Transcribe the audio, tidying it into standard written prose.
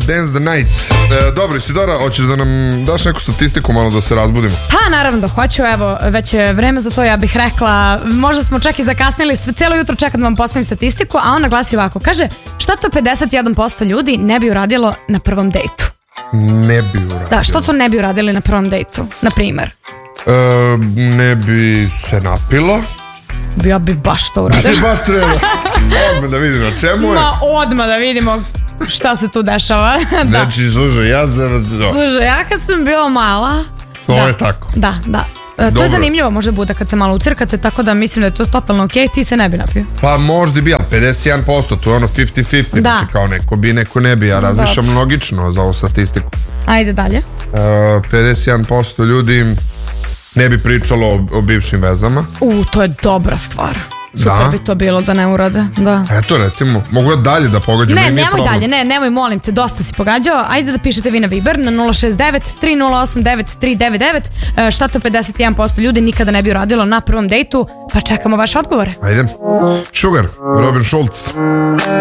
Dance the Night. Dobro, Isidora, hoćeš da nam daš neku statistiku malo da se razbudimo? Pa naravno da hoću, evo, već je vreme za to, ja bih rekla, možda smo čak i zakasnili, cijelo jutro čekam da vam postavim statistiku, a ona glasi ovako, kaže, šta to 51% ljudi ne bi uradilo na prvom dejtu? Ne bi uradilo. Da, što to ne bi uradili na prvom dejtu, na primer? Ne bi se napilo. Ja bi baš to uradila. Baš treba. Odmah da vidimo na čemu je. Odmah da vidimo šta se tu dešava. Znači, služaj, ja kad sam bila mala... To je tako. Da. To je zanimljivo možda bude kad se malo ucrkate, tako da mislim da je to totalno okej, ti se ne bi napio. Pa možda bi, ali 51%, to je ono 50-50, znači kao neko bi, neko ne bi, ja razmišljam logično za ovu statistiku. Ajde dalje. 51% ljudi ne bi pričalo o bivšim vezama. To je dobra stvar. Super bi to bilo da ne urade, da. Eto recimo, mogu ja dalje da pogađam. Nemoj dalje, nemoj, molim te, dosta si pogađao. Ajde da pišete vi na Viber na 069-308-9399. Šta to 51% ljudi nikada ne bi uradilo na prvom dejtu, pa čekamo vaše odgovore. Ajde. Sugar, Robin Schulz.